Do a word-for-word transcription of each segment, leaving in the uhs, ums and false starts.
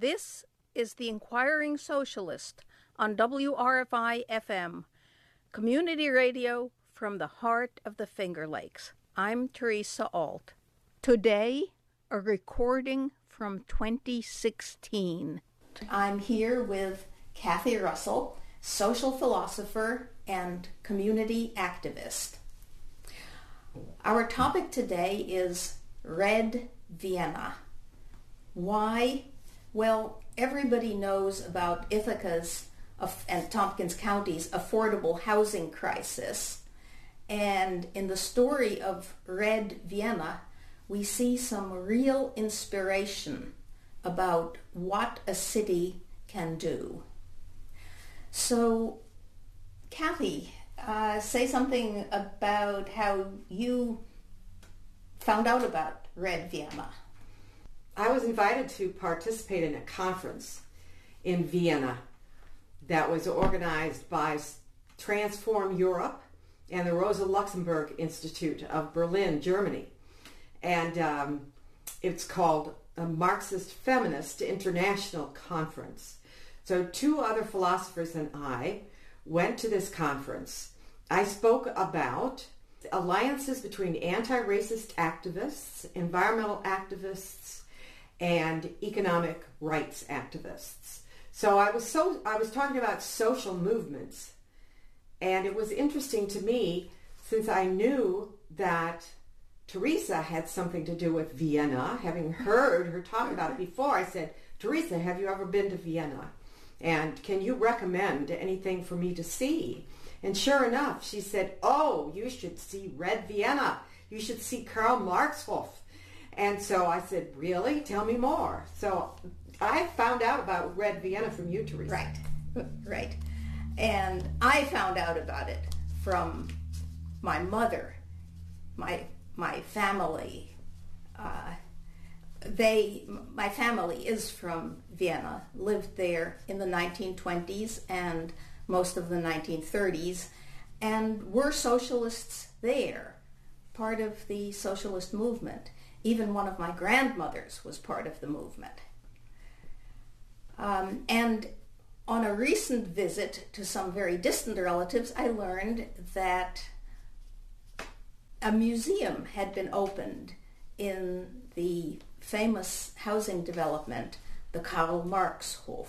This is The Inquiring Socialist on W R F I F M, community radio from the heart of the Finger Lakes. I'm Teresa Alt. Today, a recording from twenty sixteen. I'm here with Kathy Russell, social philosopher and community activist. Our topic today is Red Vienna. Why? Well, everybody knows about Ithaca's and Tompkins County's affordable housing crisis. And in the story of Red Vienna, we see some real inspiration about what a city can do. So, Kathy, uh, say something about how you found out about Red Vienna. I was invited to participate in a conference in Vienna that was organized by Transform Europe and the Rosa Luxemburg Institute of Berlin, Germany. And um, it's called a Marxist Feminist International Conference. So two other philosophers and I went to this conference. I spoke about alliances between anti-racist activists, environmental activists, and economic rights activists. So I was so I was talking about social movements, and it was interesting to me since I knew that Teresa had something to do with Vienna. Having heard her talk about it before, I said, Teresa, have you ever been to Vienna? And can you recommend anything for me to see? And sure enough, she said, oh, you should see Red Vienna. You should see Karl Marxhof. And so I said, really? Tell me more. So I found out about Red Vienna from you, Teresa. Right, right. And I found out about it from my mother, my my family. Uh, they, my family is from Vienna, lived there in the nineteen twenties and most of the nineteen thirties, and were socialists there, part of the socialist movement. Even one of my grandmothers was part of the movement. Um, and on a recent visit to some very distant relatives, I learned that a museum had been opened in the famous housing development, the Karl Marxhof.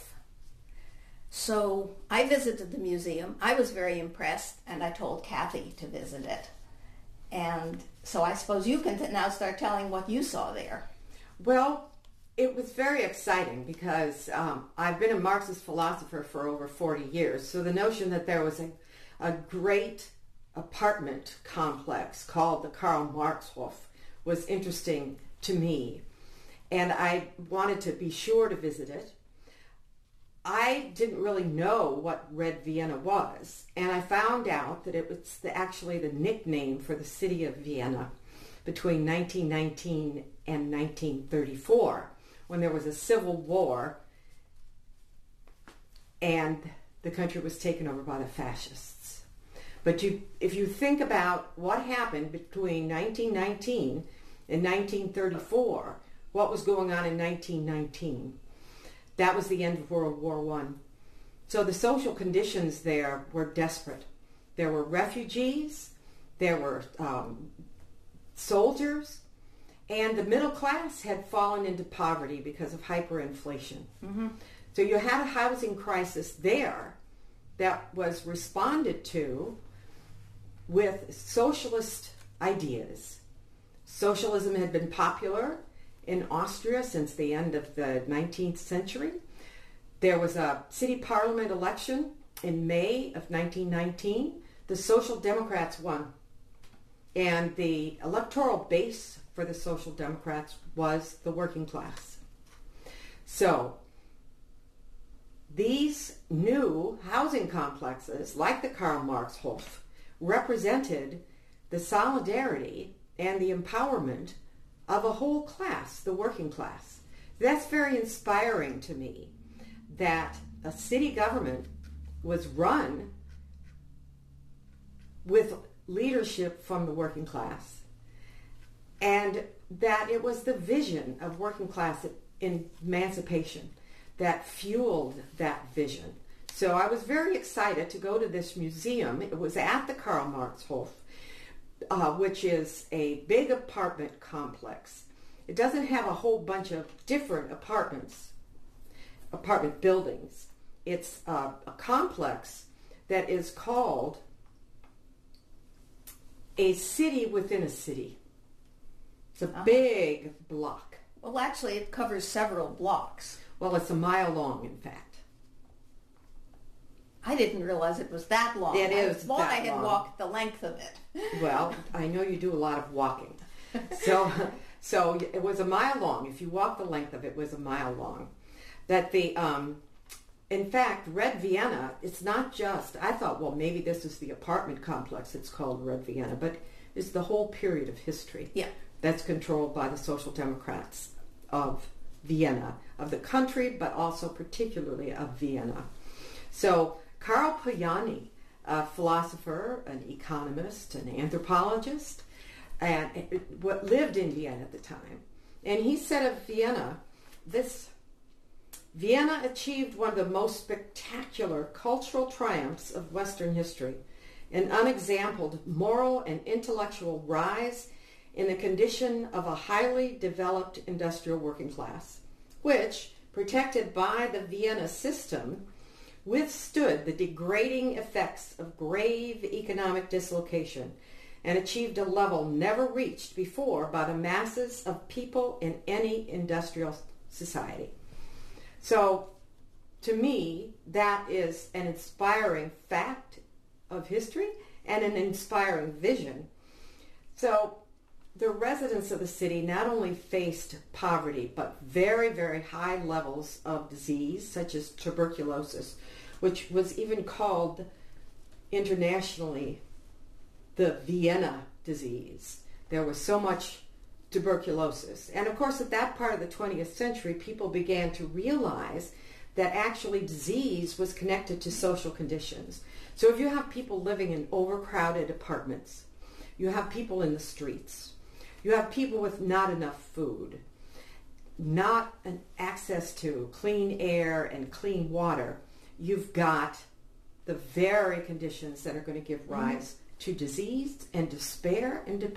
So I visited the museum. I was very impressed, and I told Kathy to visit it. And so I suppose you can t- now start telling what you saw there. Well, it was very exciting because um, I've been a Marxist philosopher for over forty years. So the notion that there was a, a great apartment complex called the Karl Marxhof was interesting to me. And I wanted to be sure to visit it. I didn't really know what Red Vienna was, and I found out that it was the, actually the nickname for the city of Vienna between nineteen nineteen and nineteen thirty-four, when there was a civil war and the country was taken over by the fascists. But you, if you think about what happened between nineteen nineteen and nineteen thirty-four, what was going on in nineteen nineteen? That was the end of World War One. So the social conditions there were desperate. There were refugees, there were um, soldiers, and the middle class had fallen into poverty because of hyperinflation. Mm-hmm. So you had a housing crisis there that was responded to with socialist ideas. Socialism had been popular in Austria since the end of the nineteenth century. There was a city parliament election in May of nineteen nineteen. The Social Democrats won. And the electoral base for the Social Democrats was the working class. So these new housing complexes, like the Karl Marxhof, represented the solidarity and the empowerment of a whole class, the working class. That's very inspiring to me, that a city government was run with leadership from the working class, and that it was the vision of working class emancipation that fueled that vision. So I was very excited to go to this museum. It was at the Karl Marxhof, uh, which is a big apartment complex. It doesn't have a whole bunch of different apartments, apartment buildings. It's uh, a complex that is called a city within a city. It's a uh-huh. big block. Well, actually, it covers several blocks. Well, it's a mile long, in fact. I didn't realize it was that long. It is I thought that I had long. walked the length of it. Well, I know you do a lot of walking. So, so it was a mile long. If you walk the length of it, it was a mile long. That the, um, in fact, Red Vienna, it's not just, I thought, well, maybe this is the apartment complex. It's called Red Vienna, but it's the whole period of history. Yeah. That's controlled by the Social Democrats of Vienna, of the country, but also particularly of Vienna. So Karl Polanyi, a philosopher, an economist, an anthropologist, and what lived in Vienna at the time, and he said of Vienna, this Vienna achieved one of the most spectacular cultural triumphs of Western history, an unexampled moral and intellectual rise in the condition of a highly developed industrial working class, which, protected by the Vienna system, withstood the degrading effects of grave economic dislocation and achieved a level never reached before by the masses of people in any industrial society. So, to me, that is an inspiring fact of history and an inspiring vision. So, the residents of the city not only faced poverty, but very, very high levels of disease, such as tuberculosis, which was even called internationally the Vienna disease. There was so much tuberculosis. And of course, at that part of the twentieth century, people began to realize that actually disease was connected to social conditions. So if you have people living in overcrowded apartments, you have people in the streets, you have people with not enough food, not an access to clean air and clean water, you've got the very conditions that are going to give rise mm-hmm. to disease and despair and depression.